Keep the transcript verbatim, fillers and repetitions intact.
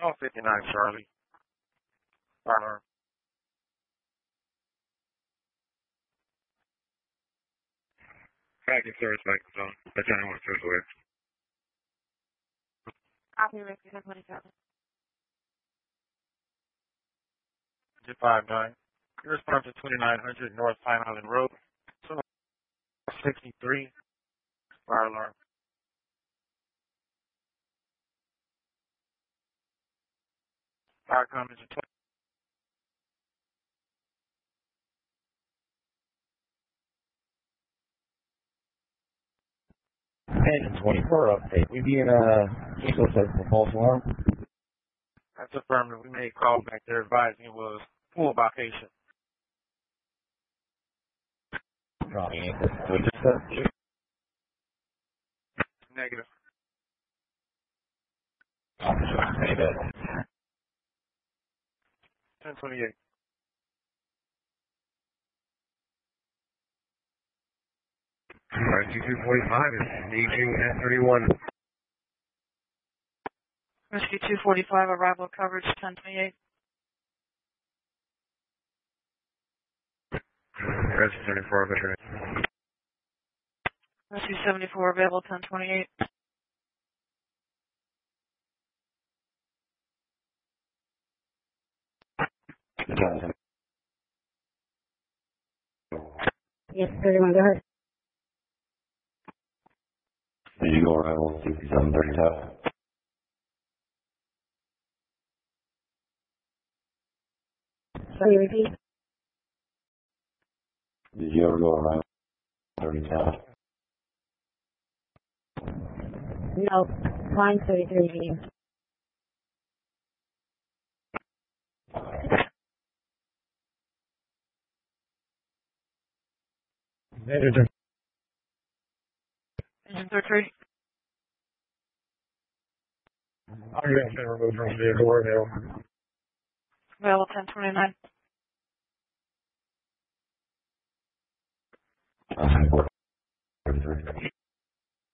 Oh, fifty-nine Charlie. Fire alarm. Tracking service microphone. That's anyone service away. Copy, Rick, ten twenty-seven. Jet five nine. You respond to twenty-nine hundred North Pine Island Road. sixty-three. Fire alarm. Fire comments at twenty. Engine twenty-four update. We be in a Eagle seven for false alarm. That's affirmative. We made call back there advising it was full vacation. Dropping anchor. What you said? Negative. Negative. ten twenty-eight. Alright, two two forty-five is aging at thirty-one. Rescue two forty-five, arrival coverage ten twenty-eight. Rescue seventy-four, veteran. Rescue seventy-four, available ten twenty-eight. Yes, thirty-one, go ahead. Did you go arrival sixty-seven thirty-seven? Sorry, repeat. Did you ever go arrival thirty-seven? No, line thirty-three, medium. Negative. Engine thirty-three. I'm going to remove from the vehicle or available. Available ten twenty-nine. Uh, thirty-three.